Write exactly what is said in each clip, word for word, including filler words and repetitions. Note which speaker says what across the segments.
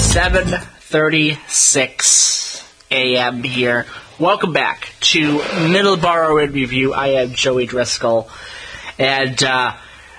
Speaker 1: seven thirty-six a.m. here. Welcome back to Middleborough in Review. I am Joey Driscoll. And uh,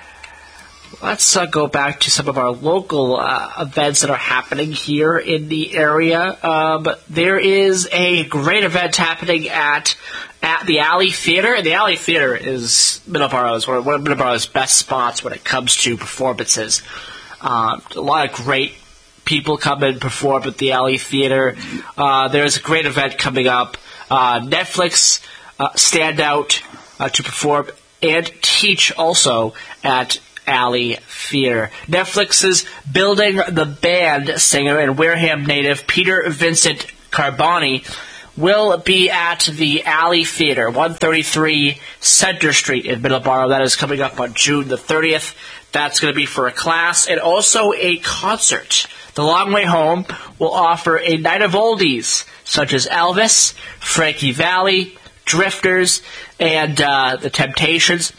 Speaker 1: let's uh, go back to some of our local uh, events that are happening here in the area. Um, there is a great event happening at at the Alley Theater. And the Alley Theater is Middleborough's, one of Middleborough's best spots when it comes to performances. Uh, a lot of great people come and perform at the Alley Theater. Uh, there's a great event coming up. Uh, Netflix uh, stand out uh, to perform and teach also at Alley Theater. Netflix is building the band singer and Wareham native Peter Vincent Carboni will be at the Alley Theater, one thirty-three Center Street in Middleborough. That is coming up on June the thirtieth. That's going to be for a class and also a concert. The Long Way Home will offer a night of oldies, such as Elvis, Frankie Valli, Drifters, and uh, The Temptations.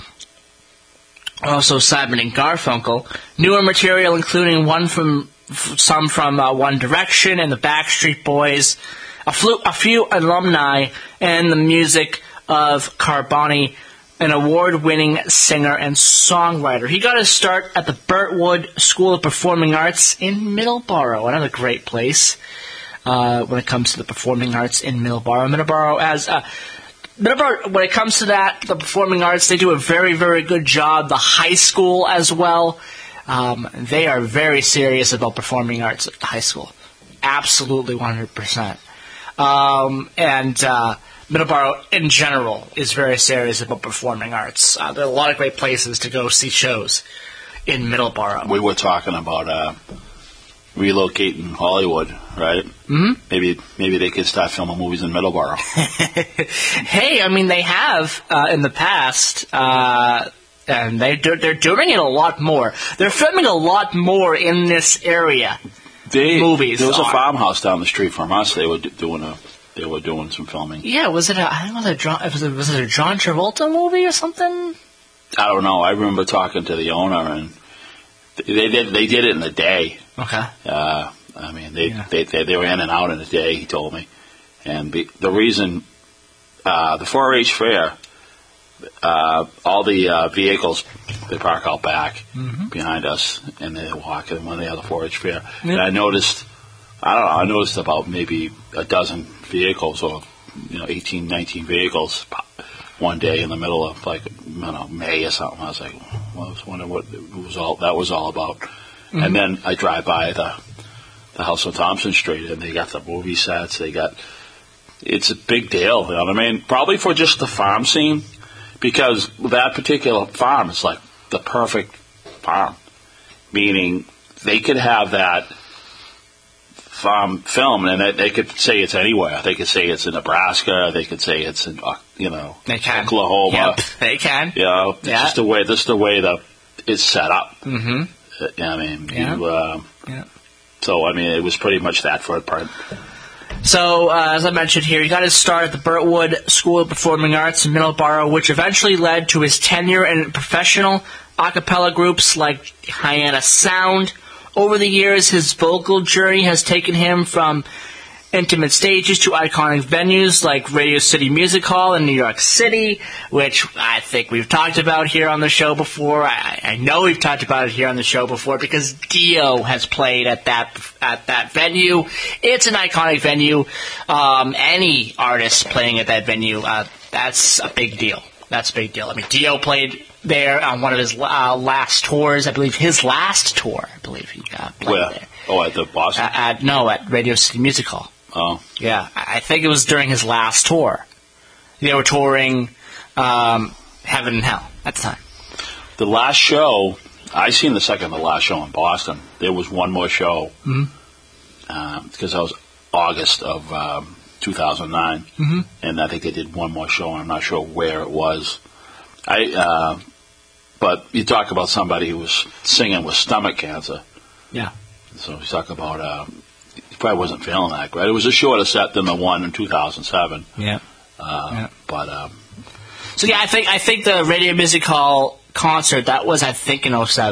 Speaker 1: Also Simon and Garfunkel. Newer material including one from some from uh, One Direction and the Backstreet Boys, a, flu- a few alumni, and the music of Carboni, an award-winning singer and songwriter. He got his start at the Birtwood School of Performing Arts in Middleborough, another great place uh, when it comes to the performing arts in Middleborough. Middleborough, as uh, Middleborough, when it comes to that, the performing arts, they do a very, very good job. The high school as well. Um, they are very serious about performing arts at the high school. Absolutely one hundred percent. Um, and uh, Middleborough, in general, is very serious about performing arts. Uh, there are a lot of great places to go see shows in Middleborough.
Speaker 2: We were talking about uh, relocating Hollywood, right?
Speaker 1: Mm-hmm.
Speaker 2: Maybe maybe they could start filming movies in Middleborough.
Speaker 1: Hey, I mean, they have uh, in the past, uh, and they do, they're doing it a lot more. They're filming a lot more in this area.
Speaker 2: They,
Speaker 1: movies.
Speaker 2: There was
Speaker 1: are.
Speaker 2: a farmhouse down the street from us. They were d- doing a. They were doing some filming.
Speaker 1: Yeah, was it a, I think it was a John, was it, was it a John Travolta movie or something?
Speaker 2: I don't know. I remember talking to the owner, and they did. They did it in the day.
Speaker 1: Okay.
Speaker 2: Uh, I mean, they,
Speaker 1: Yeah.
Speaker 2: they they they were in and out in a day. He told me, and be, the reason uh, the four H fair, uh, all the uh, vehicles they park out back
Speaker 1: mm-hmm.
Speaker 2: behind us, and they walk in when they have the four H fair.
Speaker 1: Yep.
Speaker 2: And I noticed. I don't know, I noticed about maybe a dozen vehicles or, you know, eighteen, nineteen vehicles one day in the middle of, like, you know, May or something. I was like, well, I was wondering what it was all, that was all about. Mm-hmm. And then I drive by the the house on Thompson Street, and they got the movie sets. They got, it's a big deal, you know what I mean? Probably for just the farm scene, because that particular farm is like the perfect farm, meaning they could have that Um, film, and they, they could say it's anywhere. They could say it's in Nebraska. They could say it's in, uh, you know,
Speaker 1: they can.
Speaker 2: Oklahoma.
Speaker 1: Yep, they can.
Speaker 2: You know,
Speaker 1: yeah.
Speaker 2: just the way this is the way the it's set up.
Speaker 1: Mm-hmm.
Speaker 2: Uh, I mean,
Speaker 1: yeah.
Speaker 2: you, uh,
Speaker 1: yeah.
Speaker 2: So I mean, it was pretty much that for a part.
Speaker 1: So, uh, as I mentioned here, he got his start at the Birtwood School of Performing Arts in Middleborough, which eventually led to his tenure in professional a cappella groups like Hyannis Sound. Over the years, his vocal journey has taken him from intimate stages to iconic venues like Radio City Music Hall in New York City, which I think we've talked about here on the show before. I, I know we've talked about it here on the show before because Dio has played at that at that venue. It's an iconic venue. Um, any artist playing at that venue, uh, that's a big deal. That's a big deal. I mean, Dio played there on one of his uh, last tours. I believe his last tour. I believe he uh, played
Speaker 2: Where?
Speaker 1: there.
Speaker 2: Oh, at the Boston?
Speaker 1: Uh, at, no, at Radio City Music Hall.
Speaker 2: Oh.
Speaker 1: Yeah, I think it was during his last tour. They were touring um, Heaven and Hell at the time.
Speaker 2: The last show, I seen the second to the last show in Boston. There was one more show,
Speaker 1: mm-hmm.
Speaker 2: uh, because that was August of um, two thousand nine,
Speaker 1: mm-hmm.
Speaker 2: and I think they did one more show, and I'm not sure where it was. I, uh, but you talk about somebody who was singing with stomach cancer.
Speaker 1: Yeah.
Speaker 2: So you talk about, uh, he probably wasn't feeling that great. It was a shorter set than the one in two thousand seven.
Speaker 1: Yeah.
Speaker 2: Uh,
Speaker 1: yeah.
Speaker 2: But, um,
Speaker 1: so yeah, I think, I think the Radio Music Hall concert, that was, I think, in oh seven.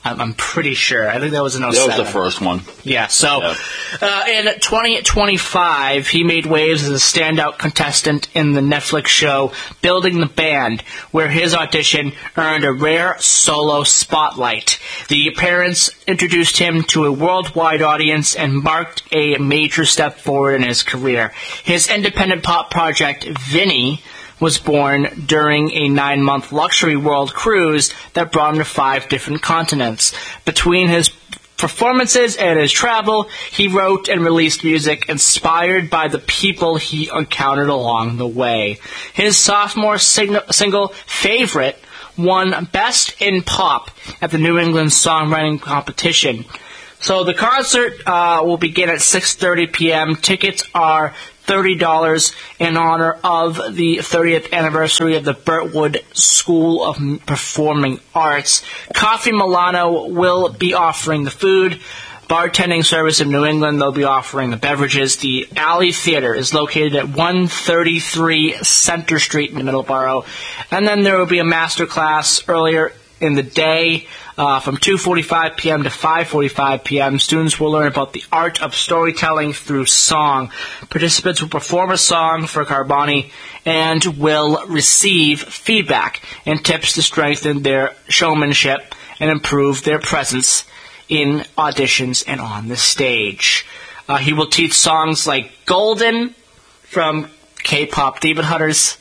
Speaker 1: I'm, I'm pretty sure. I think that was in oh seven.
Speaker 2: That was the first one.
Speaker 1: Yeah, so
Speaker 2: Yeah.
Speaker 1: Uh, in twenty twenty-five, he made waves as a standout contestant in the Netflix show Building the Band, where his audition earned a rare solo spotlight. The appearance introduced him to a worldwide audience and marked a major step forward in his career. His independent pop project, Vinny, was born during a nine-month luxury world cruise that brought him to five different continents. Between his performances and his travel, he wrote and released music inspired by the people he encountered along the way. His sophomore sing- single, Favorite, won Best in Pop at the New England Songwriting Competition. So the concert uh, will begin at six thirty p.m. Tickets are thirty dollars in honor of the thirtieth anniversary of the Birtwood School of Performing Arts. Coffee Milano will be offering the food. Bartending service in New England, they'll be offering the beverages. The Alley Theater is located at one thirty-three Center Street in Middleborough. And then there will be a master class earlier in the day uh, from two forty-five p.m. to five forty-five p.m. Students will learn about the art of storytelling through song. Participants will perform a song for Carboni and will receive feedback and tips to strengthen their showmanship and improve their presence in auditions and on the stage. Uh, he will teach songs like Golden from K-pop Demon Hunters.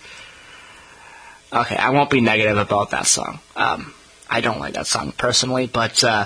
Speaker 1: Okay, I won't be negative about that song. Um, I don't like that song personally, but uh,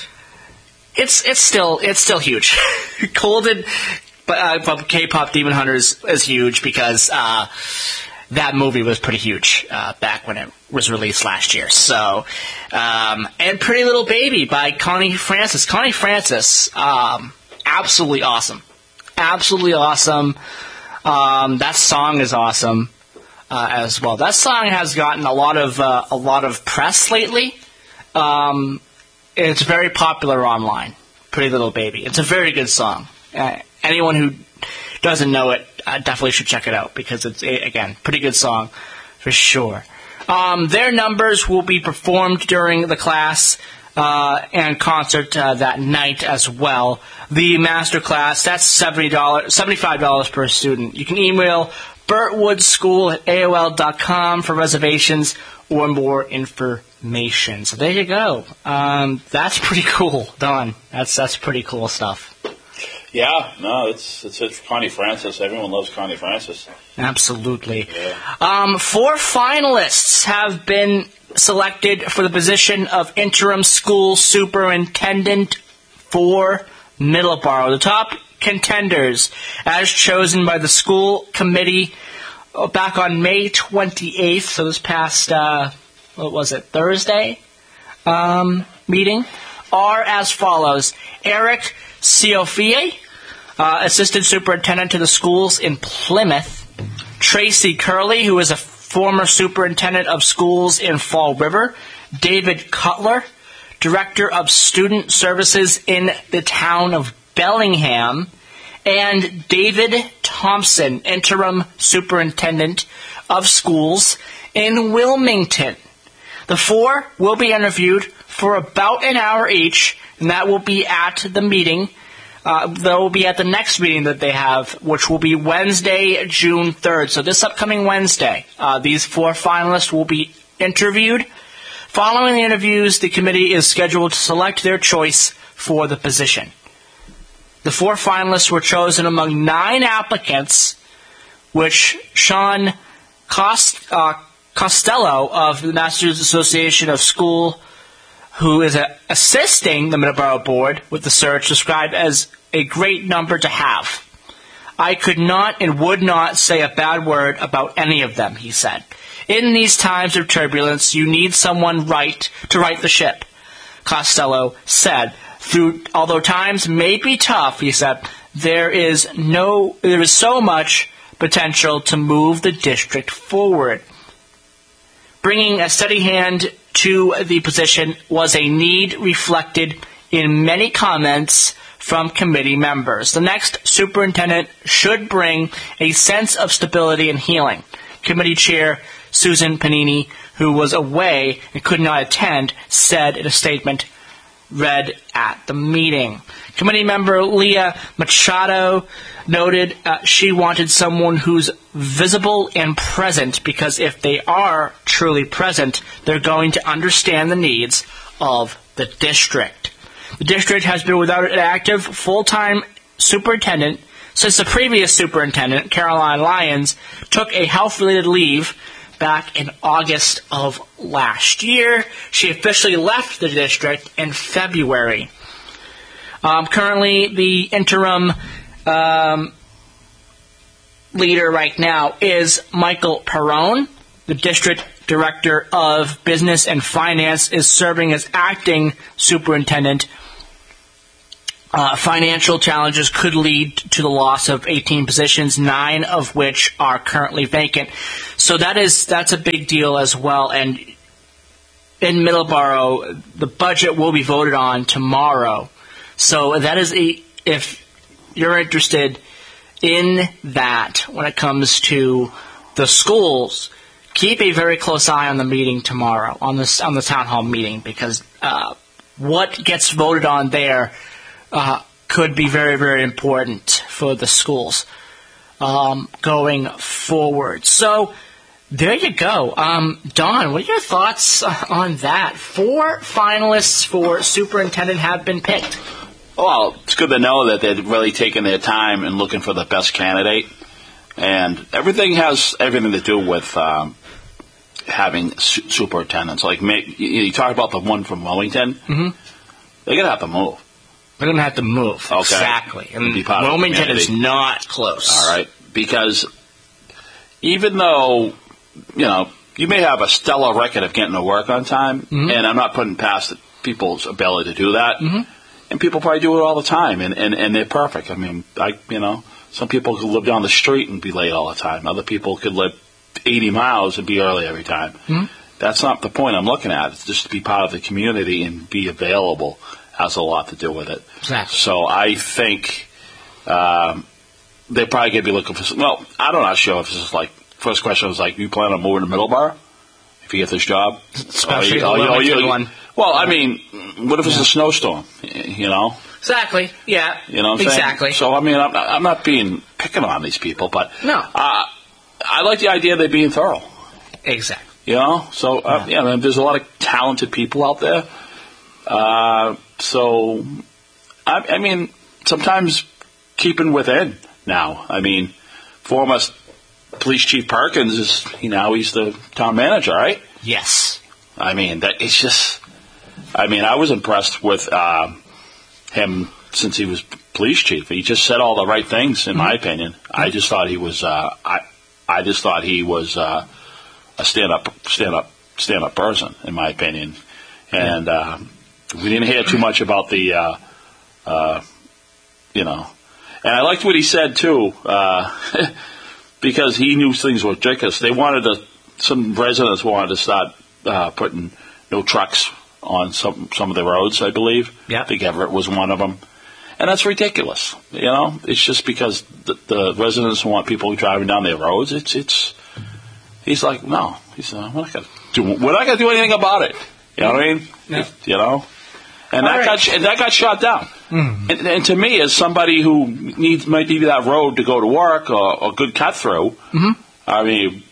Speaker 1: it's it's still it's still huge. Golden, but uh, from K-pop Demon Hunters is huge because uh, that movie was pretty huge uh, back when it was released last year. So, um, and Pretty Little Baby by Connie Francis. Connie Francis, um, absolutely awesome, absolutely awesome. Um, that song is awesome. Uh, as well. That song has gotten a lot of uh, a lot of press lately. Um, it's very popular online. Pretty Little Baby. It's a very good song. Uh, anyone who doesn't know it uh, definitely should check it out because it's a, again pretty good song for sure. Um, their numbers will be performed during the class uh, and concert uh, that night as well. The master class, that's seventy dollars, seventy-five dollars per student. You can email birtwoodschool at A O L dot com for reservations or more information. So there you go. Um, that's pretty cool, Don. That's that's pretty cool stuff.
Speaker 2: Yeah, no, it's it's, it's Connie Francis. Everyone loves Connie Francis.
Speaker 1: Absolutely.
Speaker 2: Yeah.
Speaker 1: Um, four finalists have been selected for the position of interim school superintendent for Middleborough. The top contenders, as chosen by the school committee uh, back on May twenty-eighth, so this past, uh, what was it, Thursday um, meeting, are as follows. Eric Ciofie, uh, assistant superintendent to the schools in Plymouth. Tracy Curley, who is a former superintendent of schools in Fall River. David Cutler, director of student services in the town of Bellingham, and David Thompson, interim superintendent of schools in Wilmington. The four will be interviewed for about an hour each, and that will be at the meeting. Uh, that will be at the next meeting that they have, which will be Wednesday, June third. So this upcoming Wednesday, uh, these four finalists will be interviewed. Following the interviews, the committee is scheduled to select their choice for the position. The four finalists were chosen among nine applicants, which Sean Cost, uh, Costello of the Massachusetts Association of School, who is uh, assisting the Middleborough Board with the search, described as a great number to have. I could not and would not say a bad word about any of them, he said. In these times of turbulence, you need someone right to right the ship, Costello said. Through, although times may be tough, he said, there is no, there is so much potential to move the district forward. Bringing a steady hand to the position was a need reflected in many comments from committee members. The next superintendent should bring a sense of stability and healing. Committee chair Susan Panini, who was away and could not attend, said in a statement, read at the meeting. Committee member Leah Machado noted uh, she wanted someone who's visible and present, because if they are truly present, they're going to understand the needs of the district. The district has been without an active full-time superintendent since the previous superintendent, Caroline Lyons, took a health-related leave back in August of last year. She officially left the district in February. Um, currently, the interim um, leader right now is Michael Perrone. The district director of business and finance is serving as acting superintendent. Uh, financial challenges could lead to the loss of eighteen positions, nine of which are currently vacant. So that is that's a big deal as well. And in Middleborough, the budget will be voted on tomorrow. So that is a, if you're interested in that when it comes to the schools, keep a very close eye on the meeting tomorrow, on the on the town hall meeting, because uh, what gets voted on there Uh, could be very, very important for the schools um, going forward. So there you go. Um, Don, what are your thoughts on that? Four finalists for superintendent have been picked.
Speaker 2: Well, it's good to know that they've really taken their time in looking for the best candidate. And everything has everything to do with um, having su- superintendents. Like you, you talk about the one from Wilmington. Mm-hmm. They're going to have to move.
Speaker 1: We're going to have to move.
Speaker 2: Okay.
Speaker 1: Exactly. And Wilmington is not close.
Speaker 2: All right. Because even though, you know, you may have a stellar record of getting to work on time, mm-hmm. and I'm not putting past people's ability to do that, mm-hmm. and people probably do it all the time, and, and, and they're perfect. I mean, I you know, some people could live down the street and be late all the time. Other people could live eighty miles and be early every time. Mm-hmm. That's not the point I'm looking at. It's just to be part of the community and be available. Has a lot to do with it.
Speaker 1: Exactly.
Speaker 2: So I think um, they're probably going to be looking for some, well, I'm not sure if this is like, first question was like, you plan on moving to Middleborough if you get this job?
Speaker 1: Especially
Speaker 2: oh,
Speaker 1: the
Speaker 2: you,
Speaker 1: Wilmington
Speaker 2: you,
Speaker 1: one.
Speaker 2: Well, I mean, what if it's yeah. a snowstorm, you know?
Speaker 1: Exactly, yeah.
Speaker 2: You know what I'm
Speaker 1: exactly.
Speaker 2: saying? So, I mean, I'm not, I'm not being, picking on these people, but
Speaker 1: no.
Speaker 2: uh, I like the idea of they being thorough.
Speaker 1: Exactly.
Speaker 2: You know? So, uh, yeah, yeah, there's a lot of talented people out there. Uh, so, I, I mean, sometimes keeping within now. I mean, former Police Chief Perkins is, you know, he's the town manager, right?
Speaker 1: Yes.
Speaker 2: I mean, that it's just, I mean, I was impressed with uh, him since he was police chief. He just said all the right things, in mm-hmm. my opinion. I just thought he was, uh, I, I just thought he was uh, a stand-up, stand-up, stand-up person, in my opinion. And, yeah. uh, we didn't hear too much about the, uh, uh, you know, and I liked what he said too, uh, because he knew things were ridiculous. They wanted to, some residents wanted to start uh, putting no trucks on some some of the roads, I believe.
Speaker 1: Yeah.
Speaker 2: I think Everett was one of them, and that's ridiculous. You know, it's just because the, the residents want people driving down their roads. It's it's. He's like, no, he's uh, we're not gonna do we're not gonna do anything about it. You know what I mean?
Speaker 1: Yeah.
Speaker 2: You know. And that, right. got, and that got shot down. Mm. And, and to me, as somebody who needs might need that road to go to work or a good cut through, mm-hmm. I mean,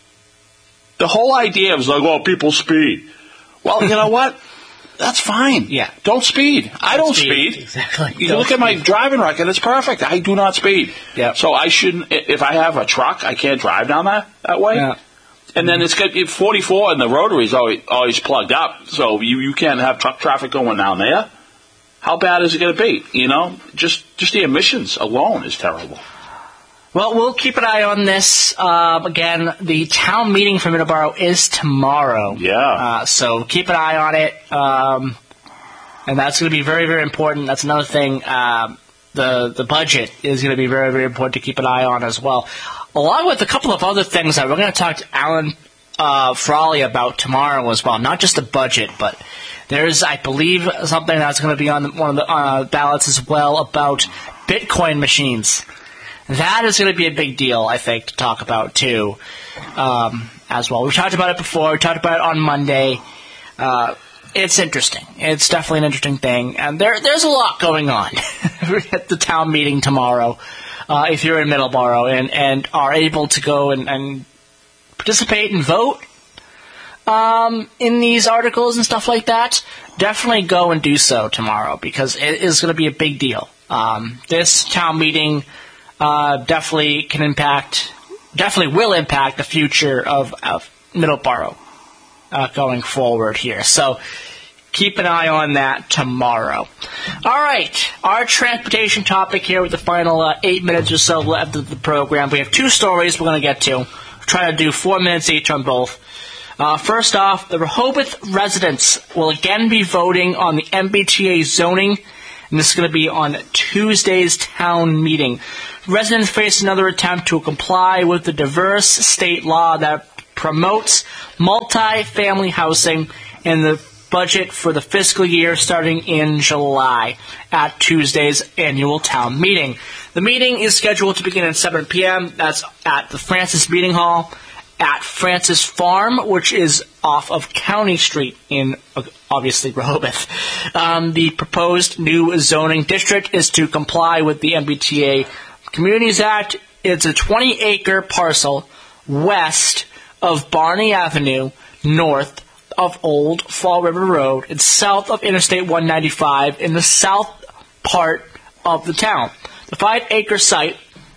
Speaker 2: the whole idea was like, well, people speed. Well, you know what? That's fine.
Speaker 1: Yeah.
Speaker 2: Don't speed. Don't I don't speed.
Speaker 1: speed. Exactly.
Speaker 2: You
Speaker 1: don't
Speaker 2: look
Speaker 1: speed.
Speaker 2: at my driving record, it's perfect. I do not speed.
Speaker 1: Yeah.
Speaker 2: So I shouldn't, if I have a truck, I can't drive down that, that way.
Speaker 1: Yeah.
Speaker 2: And then it's got forty-four and the rotary is always, always plugged up. So you, you can't have truck traffic going down there. How bad is it going to be? You know, just just the emissions alone is terrible.
Speaker 1: Well, we'll keep an eye on this. Uh, again, the town meeting for Middleborough is tomorrow.
Speaker 2: Yeah.
Speaker 1: Uh, so keep an eye on it. Um, and that's going to be very, very important. That's another thing. Uh, the the budget is going to be very, very important to keep an eye on as well. Along with a couple of other things that we're going to talk to Alan uh, Frawley about tomorrow as well. Not just the budget, but there's, I believe, something that's going to be on one of the uh, ballots as well about Bitcoin machines. That is going to be a big deal, I think, to talk about, too, um, as well. We've talked about it before. We talked about it on Monday. Uh, it's interesting. It's definitely an interesting thing. And there, there's a lot going on at the town meeting tomorrow. Uh, if you're in Middleborough and, and are able to go and, and participate and vote um, in these articles and stuff like that, definitely go and do so tomorrow because it is going to be a big deal. Um, this town meeting uh, definitely can impact, definitely will impact the future of, of Middleborough uh, going forward here. So keep an eye on that tomorrow. All right, our transportation topic here with the final uh, eight minutes or so left of the program. We have two stories we're going to get to. We'll try to do four minutes each on both. Uh, first off, the Rehoboth residents will again be voting on the M B T A zoning, and this is going to be on Tuesday's town meeting. Residents face another attempt to comply with the diverse state law that promotes multi-family housing and the budget for the fiscal year starting in July at Tuesday's annual town meeting. The meeting is scheduled to begin at seven p.m. That's at the Francis Meeting Hall at Francis Farm, which is off of County Street in, obviously, Rehoboth. Um, the proposed new zoning district is to comply with the M B T A Communities Act. It's a twenty-acre parcel west of Barney Avenue, north of Old Fall River Road, and south of Interstate one ninety-five in the south part of the town. The five-acre site,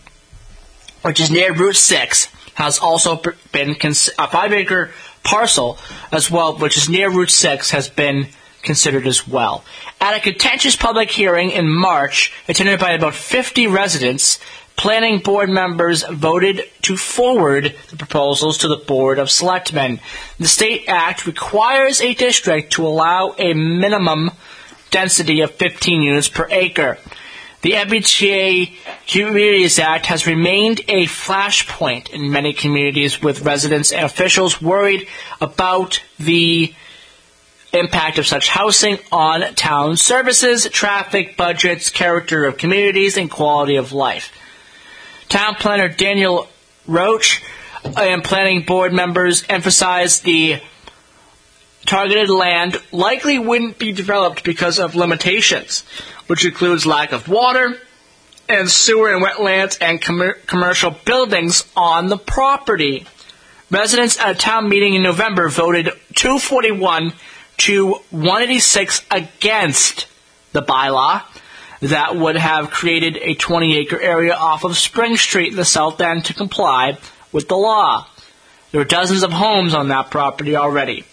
Speaker 1: which is near Route six, has also been cons- a five-acre parcel as well, which is near Route six, has been considered as well. At a contentious public hearing in March, attended by about fifty residents, planning board members voted to forward the proposals to the Board of Selectmen. The State Act requires a district to allow a minimum density of fifteen units per acre. The M B T A Communities Act has remained a flashpoint in many communities, with residents and officials worried about the impact of such housing on town services, traffic, budgets, character of communities, and quality of life. Town planner Daniel Roach and planning board members emphasized the targeted land likely wouldn't be developed because of limitations, which includes lack of water and sewer and wetlands and com- commercial buildings on the property. Residents at a town meeting in November voted two forty-one to one eighty-six against the bylaw that would have created a twenty-acre area off of Spring Street in the south end to comply with the law. There are dozens of homes on that property already.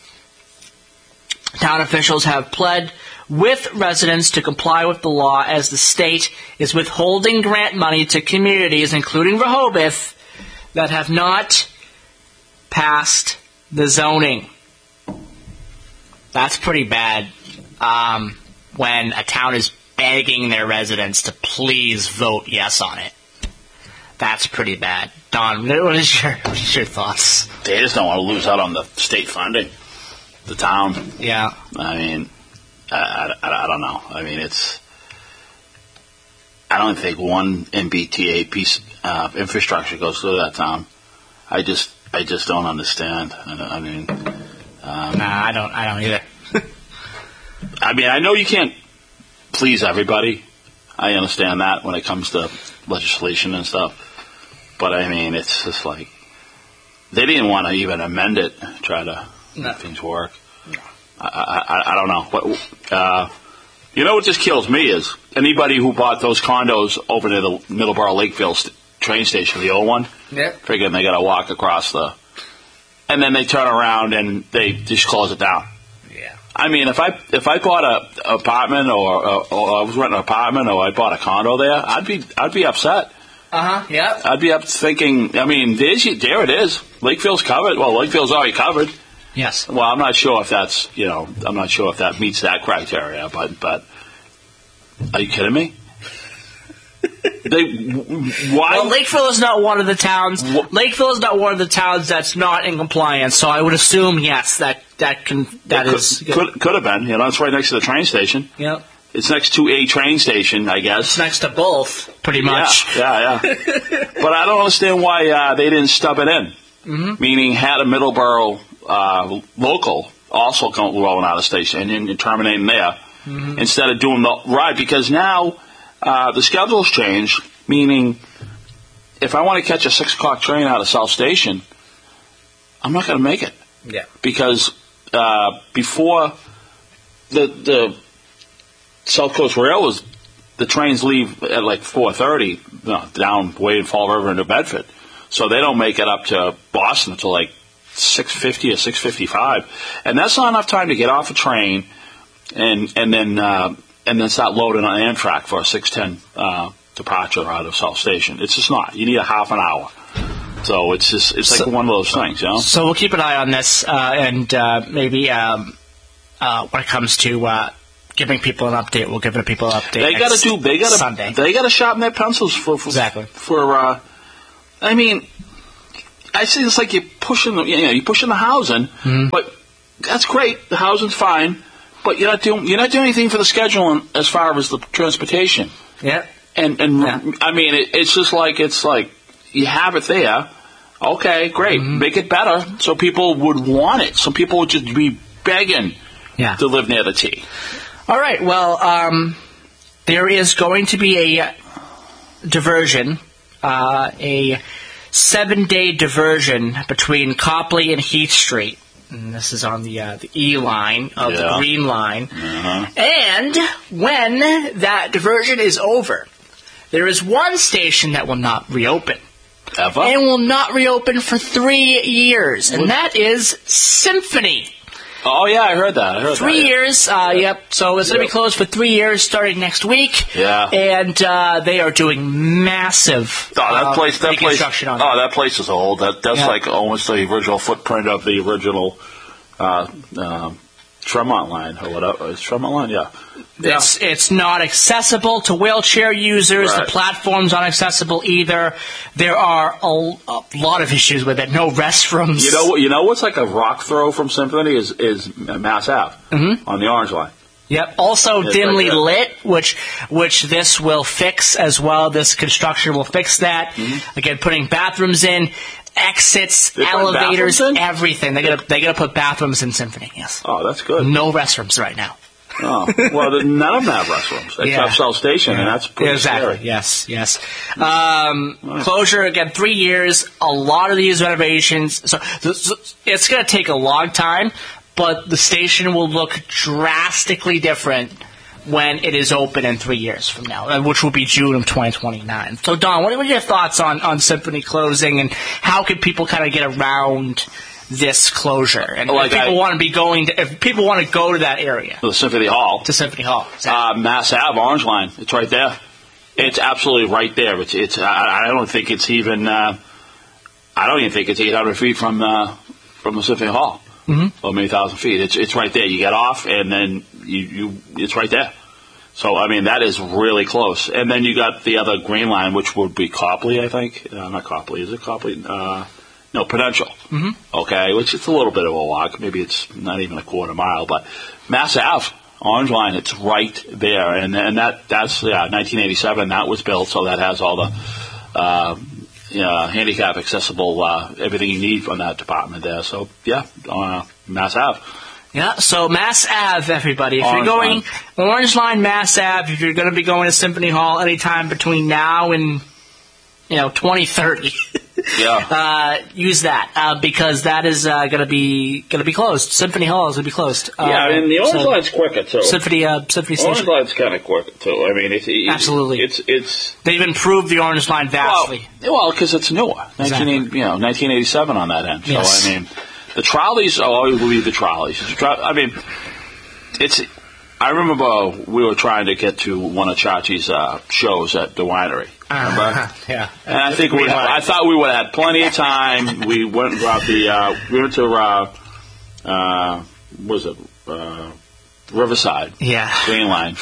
Speaker 1: Town officials have pled with residents to comply with the law, as the state is withholding grant money to communities, including Rehoboth, that have not passed the zoning. That's pretty bad um, when a town is begging their residents to please vote yes on it. That's pretty bad. Don, what is your, what is your thoughts?
Speaker 2: They just don't want to lose out on the state funding. The town.
Speaker 1: Yeah.
Speaker 2: I mean, I, I, I don't know. I mean, it's... I don't think one M B T A piece of infrastructure goes through that town. I just I just don't understand. I, I mean... Um,
Speaker 1: nah, I don't, I don't either.
Speaker 2: I mean, I know you can't please everybody. I understand that when it comes to legislation and stuff. But, I mean, it's just like... They didn't want to even amend it, try to...
Speaker 1: No.
Speaker 2: Make things work. No. I, I I don't know. But, uh, you know what just kills me is anybody who bought those condos over near the Middleborough Lakeville st- train station, the old one,
Speaker 1: yep.
Speaker 2: figuring they got to walk across the, and then they turn around and they just close it down.
Speaker 1: Yeah.
Speaker 2: I mean, if I if I bought a apartment or, or, or I was renting an apartment or I bought a condo there, I'd be I'd be upset.
Speaker 1: Uh huh. Yep.
Speaker 2: I'd be up thinking. I mean, there's there it is. Lakeville's covered. Well, Lakeville's already covered.
Speaker 1: Yes.
Speaker 2: Well, I'm not sure if that's, you know, I'm not sure if that meets that criteria, but, but, are you kidding me? they, why?
Speaker 1: Well, Lakeville is not one of the towns, wh- Lakeville is not one of the towns that's not in compliance, so I would assume, yes, that, that can, that
Speaker 2: could,
Speaker 1: is.
Speaker 2: Could, could have been, you know, it's right next to the train station.
Speaker 1: Yep.
Speaker 2: It's next to a train station, I guess.
Speaker 1: It's next to both, pretty much.
Speaker 2: Yeah, yeah, yeah. But I don't understand why, uh, they didn't stub it in.
Speaker 1: Mm-hmm.
Speaker 2: Meaning had a Middleborough, uh, local also come rolling out of the station and then terminating there mm-hmm. instead of doing the ride. Because now uh, the schedule's changed, meaning if I want to catch a six o'clock train out of South Station, I'm not going to make it.
Speaker 1: Yeah.
Speaker 2: Because uh, before the the South Coast Rail was, the trains leave at like four thirty no, down way in Fall River into Bedford. So they don't make it up to Boston until like six fifty or six fifty-five. And that's not enough time to get off a train and and then uh, and then start loading on Amtrak for a six ten uh, departure out of South Station. It's just not. You need a half an hour. So it's just it's like so, one of those things, you know?
Speaker 1: So we'll keep an eye on this uh, and uh, maybe um, uh, when it comes to uh, giving people an update, we'll give the people an update.
Speaker 2: They got to do. They got to.
Speaker 1: Sunday.
Speaker 2: They got to sharpen their pencils for, for
Speaker 1: exactly
Speaker 2: for. Uh, I mean, I see it's like you're pushing the you know you're pushing the housing, mm-hmm. but that's great. The housing's fine, but you're not doing you're not doing anything for the scheduling as far as the transportation.
Speaker 1: Yeah.
Speaker 2: And and
Speaker 1: yeah.
Speaker 2: I mean, it, it's just like it's like you have it there. Okay, great. Mm-hmm. Make it better so people would want it. So people would just be begging
Speaker 1: yeah.
Speaker 2: to live near the T.
Speaker 1: All right. Well, um, there is going to be a diversion, uh, a seven-day diversion between Copley and Heath Street. And this is on the uh, the E line of yeah. the Green Line.
Speaker 2: Uh-huh.
Speaker 1: And when that diversion is over, there is one station that will not reopen.
Speaker 2: Ever?
Speaker 1: And will not reopen for three years, and what? That is Symphony.
Speaker 2: Oh, yeah, I heard that. I heard
Speaker 1: three
Speaker 2: that, yeah.
Speaker 1: years, uh, yep. So it's yep. going to be closed for three years starting next week.
Speaker 2: Yeah.
Speaker 1: And uh, they are doing massive
Speaker 2: oh, that
Speaker 1: uh,
Speaker 2: place, that
Speaker 1: reconstruction
Speaker 2: place,
Speaker 1: on
Speaker 2: Oh,
Speaker 1: it.
Speaker 2: that place is old. That That's yeah. like almost the original footprint of the original uh, uh, Tremont line, or whatever. Is Tremont line? Yeah. Yeah.
Speaker 1: It's it's not accessible to wheelchair users.
Speaker 2: Right.
Speaker 1: The platform's not accessible either. There are a, a lot of issues with it. No restrooms.
Speaker 2: You know what? You know what's like a rock throw from Symphony is is Mass Ave
Speaker 1: mm-hmm.
Speaker 2: on the Orange Line.
Speaker 1: Yep. Also
Speaker 2: it's
Speaker 1: dimly
Speaker 2: right
Speaker 1: lit, which which this will fix as well. This construction will fix that.
Speaker 2: Mm-hmm.
Speaker 1: Again, putting bathrooms in, exits,
Speaker 2: They're
Speaker 1: elevators,
Speaker 2: in?
Speaker 1: everything. They're gonna they're gonna put bathrooms in Symphony. Yes.
Speaker 2: Oh, that's good.
Speaker 1: No restrooms right now.
Speaker 2: Oh, well, none of them have restrooms except
Speaker 1: yeah.
Speaker 2: South Station, yeah. and that's pretty
Speaker 1: exactly.
Speaker 2: scary.
Speaker 1: Yes, yes. Um, nice. Closure again, three years. A lot of these renovations, so, so it's going to take a long time, but the station will look drastically different when it is open in three years from now, which will be June of twenty twenty-nine. So, Don, what are your thoughts on on Symphony closing, and how can people kind of get around this closure? And
Speaker 2: like
Speaker 1: if people
Speaker 2: I,
Speaker 1: want to be going to, if people want to go to that area,
Speaker 2: the Symphony Hall,
Speaker 1: to Symphony Hall, exactly.
Speaker 2: uh, Mass Ave, Orange Line, it's right there. It's absolutely right there. It's, it's. I, I don't think it's even. Uh, I don't even think it's eight hundred feet from uh, from the Symphony Hall,
Speaker 1: mm-hmm.
Speaker 2: or maybe thousand feet. It's it's right there. You get off, and then you, you it's right there. So I mean that is really close. And then you got the other Green Line, which would be Copley, I think. Uh, not Copley. Is it Copley? Uh, No, Prudential.
Speaker 1: Mm-hmm.
Speaker 2: Okay, which is a little bit of a walk. Maybe it's not even a quarter mile, but Mass Ave, Orange Line, it's right there, and and that that's yeah, nineteen eighty-seven. That was built, so that has all the uh, yeah, handicap accessible uh, everything you need from that department there. So yeah, uh, Mass Ave.
Speaker 1: Yeah, so Mass Ave, everybody. If
Speaker 2: Orange
Speaker 1: you're going
Speaker 2: Line.
Speaker 1: Orange Line, Mass Ave, if you're going to be going to Symphony Hall anytime between now and you know twenty thirty.
Speaker 2: Yeah.
Speaker 1: Uh, use that uh, because that is uh, going to be going to be closed. Symphony Hall is going to be closed. Uh,
Speaker 2: yeah, I mean the Orange
Speaker 1: so
Speaker 2: Line's quicker too.
Speaker 1: Symphony, uh, Symphony
Speaker 2: Orange
Speaker 1: Station.
Speaker 2: Line's kind of quicker too. I mean, it's, it's
Speaker 1: absolutely.
Speaker 2: It's it's
Speaker 1: they've improved the Orange Line vastly.
Speaker 2: Well, because well, it's newer.
Speaker 1: Exactly.
Speaker 2: nineteen, you know, nineteen eighty-seven on that end. So
Speaker 1: yes.
Speaker 2: I mean, the trolleys. I always believe the trolleys. I mean, it's. I remember we were trying to get to one of Chachi's uh, shows at the winery. Remember?
Speaker 1: Uh, yeah.
Speaker 2: And I think we. Had, I thought we would have had plenty of time. We went and grabbed the. Uh, we went to. Uh, uh, what was it? Uh, Riverside.
Speaker 1: Yeah.
Speaker 2: Green Line.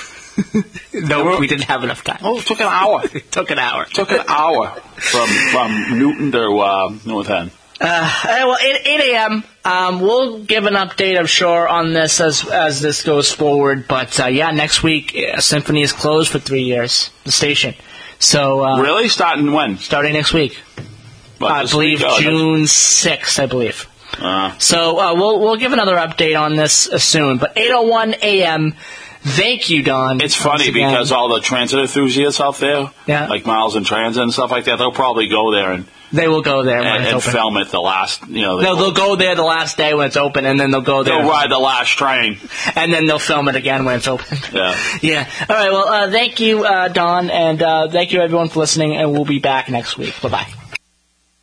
Speaker 1: No, we didn't have enough time.
Speaker 2: Oh, it took an hour.
Speaker 1: It took an hour.
Speaker 2: It took an hour from from Newton to uh, North End.
Speaker 1: Uh, well, eight a.m. Um, we'll give an update, I'm sure, on this as as this goes forward. But uh, yeah, next week, uh, Symphony is closed for three years. The station. So uh,
Speaker 2: really, starting when?
Speaker 1: Starting next week.
Speaker 2: What,
Speaker 1: I believe
Speaker 2: week? Oh,
Speaker 1: June sixth. I believe.
Speaker 2: Uh,
Speaker 1: So uh, we'll we'll give another update on this uh, soon. But eight oh one a.m. Thank you, Don.
Speaker 2: it's funny because all the transit enthusiasts out there,
Speaker 1: Yeah.
Speaker 2: like Miles in Transit and stuff like that, they'll probably go there and,
Speaker 1: they will go there when
Speaker 2: and,
Speaker 1: it's
Speaker 2: and
Speaker 1: open.
Speaker 2: film it the last, you know,
Speaker 1: They'll, they'll go there the last day when it's open, and then they'll go there.
Speaker 2: they'll ride the last train.
Speaker 1: And then they'll film it again when it's open.
Speaker 2: Yeah.
Speaker 1: Yeah. All right. Well, uh, thank you, uh, Don, and uh, thank you everyone for listening. And we'll be back next week. Bye bye.